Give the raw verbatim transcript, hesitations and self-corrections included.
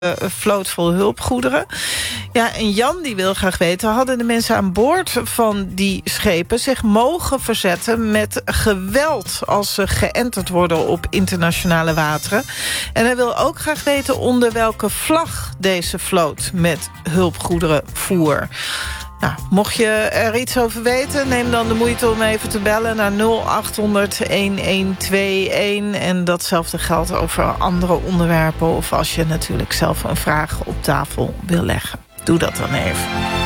Uh, vloot vol hulpgoederen. Ja, en Jan die wil graag weten... hadden de mensen aan boord van die schepen zich mogen verzetten met geweld... als ze geënterd worden op internationale wateren. En hij wil ook graag weten onder welke vlag deze vloot met hulpgoederen voer. Nou, mocht je er iets over weten, neem dan de moeite om even te bellen naar nul acht honderd een een twee een. En datzelfde geldt over andere onderwerpen of als je natuurlijk zelf een vraag op tafel wil leggen. Doe dat dan even.